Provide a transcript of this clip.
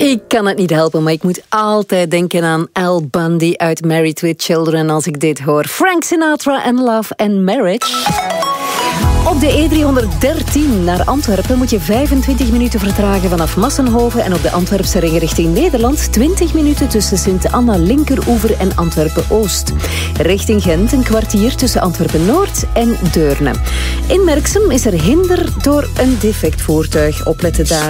Ik kan het niet helpen, maar ik moet altijd denken aan Al Bundy uit Married with Children als ik dit hoor. Frank Sinatra en Love and Marriage. Op de E313 naar Antwerpen moet je 25 minuten vertragen vanaf Massenhoven en op de Antwerpse ring richting Nederland 20 minuten tussen Sint-Anna Linkeroever en Antwerpen-Oost. Richting Gent een kwartier tussen Antwerpen-Noord en Deurne. In Merksem is er hinder door een defect voertuig. Opletten daar.